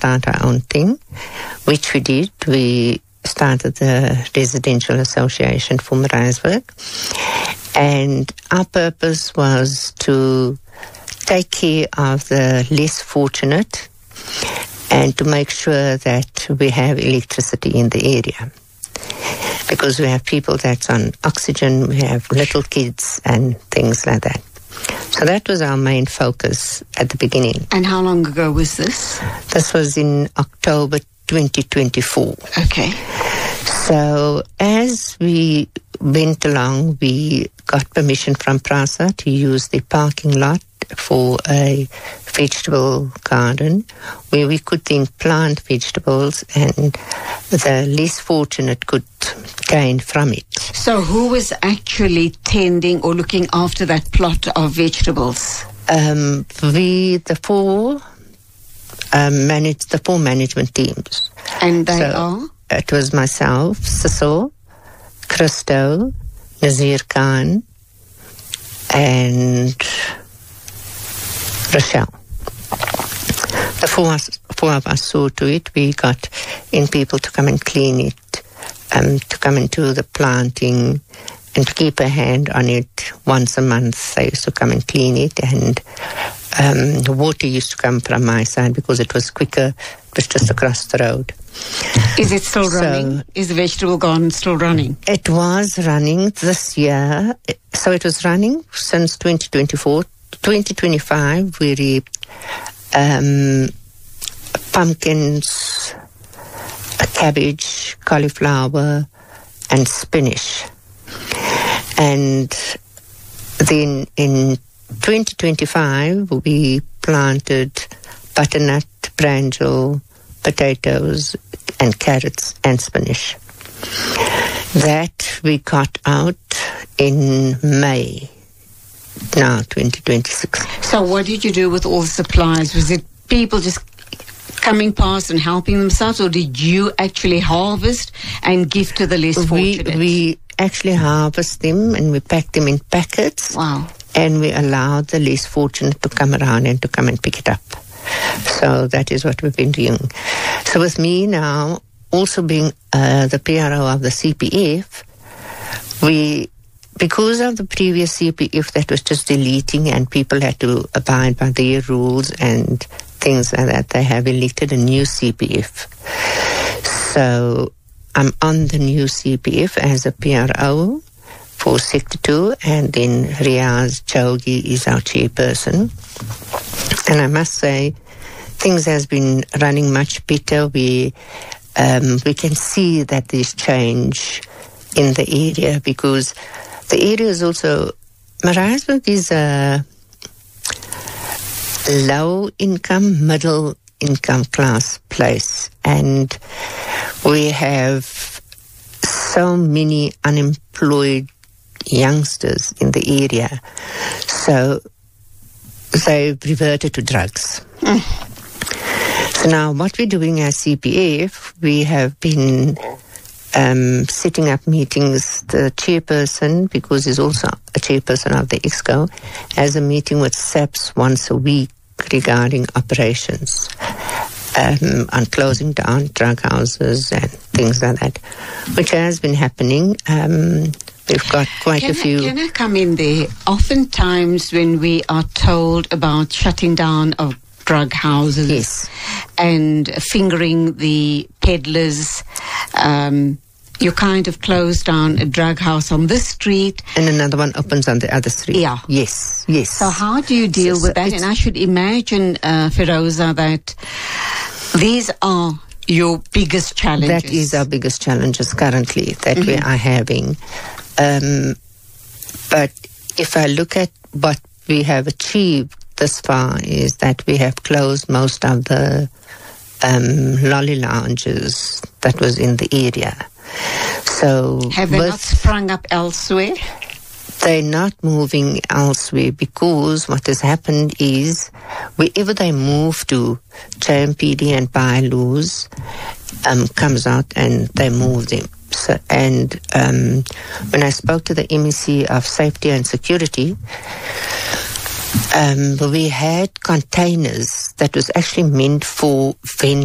start our own thing, which we did. We started the Residential Association for Maritzburg, and our purpose was to take care of the less fortunate and to make sure that we have electricity in the area. Because we have people that's on oxygen, we have little kids and things like that. So that was our main focus at the beginning. And how long ago was this? This was in October 2024. Okay. So as we went along, we got permission from PRASA to use the parking lot for a vegetable garden where we could then plant vegetables and the less fortunate could gain from it. So who was actually tending or looking after that plot of vegetables? The four management teams. And they are? It was myself, Cecil, Christo, Nazir Khan, and Rochelle. The four of us saw to it. We got in people to come and clean it, to come and do the planting, and to keep a hand on it. Once a month they used to come and clean it, and the water used to come from my side because it was quicker. It was just across the road. Is it still running? Is the vegetable garden still running? It was running this year. So it was running since 2024. 2025, we reaped pumpkins, cabbage, cauliflower, and spinach. And then in 2025, we planted butternut, brinjal, potatoes, and carrots and spinach. That we got out in May. Now, 2026. So what did you do with all the supplies? Was it people just coming past and helping themselves, or did you actually harvest and give to the less fortunate? We actually harvest them and we pack them in packets. Wow. And we allow the less fortunate to come around and to come and pick it up. So that is what we've been doing. So with me now, also being the PRO of the CPF, because of the previous CPF that was just deleting and people had to abide by their rules and things like that, they have elected a new CPF. So I'm on the new CPF as a PRO for Sector 2, and then Riaz Chogi is our chairperson. And I must say, things has been running much better. We can see that there's change in the area because the area is also, Maritzburg is a low-income, middle-income class place. And we have so many unemployed youngsters in the area. So they've reverted to drugs. So now what we're doing as CPF, we have been setting up meetings. The chairperson, because he's also a chairperson of the EXCO, has a meeting with SAPS once a week regarding operations on closing down drug houses and things like that, which has been happening. We've got quite a few. Can I come in there? Oftentimes when we are told about shutting down of drug houses, yes, and fingering the peddlers, you kind of close down a drug house on this street. And another one opens on the other street. Yeah. Yes, yes. So how do you deal with that? And I should imagine, Firoza, that these are your biggest challenges. That is our biggest challenges currently that we are having. But if I look at what we have achieved thus far is that we have closed most of the lolly lounges that was in the area. So have they not sprung up elsewhere? They're not moving elsewhere because what has happened is wherever they move to, JMPD and bylaws comes out and they move them. So, and when I spoke to the MEC of Safety and Security, we had containers that was actually meant for vendors.